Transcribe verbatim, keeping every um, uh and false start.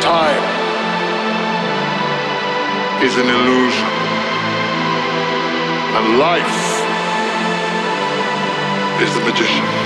time is an illusion. And life is the magician.